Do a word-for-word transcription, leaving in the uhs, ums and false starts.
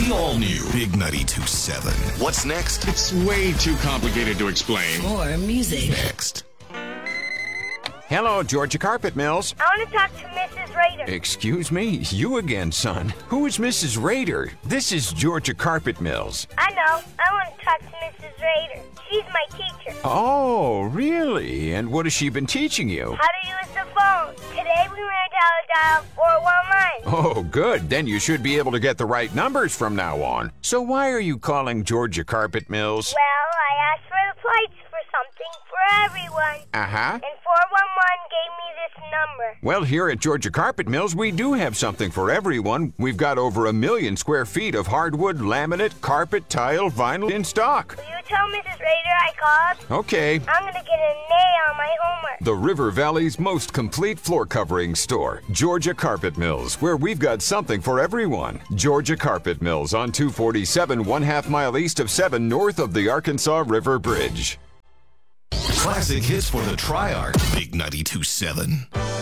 The all-new Big ninety-two point seven. What's next? It's way too complicated to explain. More music. Next. Hello, Georgia Carpet Mills. I want to talk to Missus Rader. Excuse me? You again, son. Who is Missus Rader? This is Georgia Carpet Mills. I know. I want to talk to Missus Rader. She's my teacher. Oh, really? And what has she been teaching you? How to use the phone. Today we learned how to dial four one nine. Oh, good. Then you should be able to get the right numbers from now on. So why are you calling Georgia Carpet Mills? Well, I asked for the flights for something for everyone. Uh-huh. And four one one gave me this number. Well, here at Georgia Carpet Mills, we do have something for everyone. We've got over a million square feet of hardwood, laminate, carpet, tile, vinyl in stock. Will you tell Missus Rader I called? Okay. I'm going to get an A on my homework. The River Valley's most complete floor covering store, Georgia Carpet Mills, where we've got something for everyone. Georgia Carpet Mills on two forty-seven, one half mile east of seven, north of the Arkansas River Bridge. Classic hits for the Triarch. Big ninety-two point seven.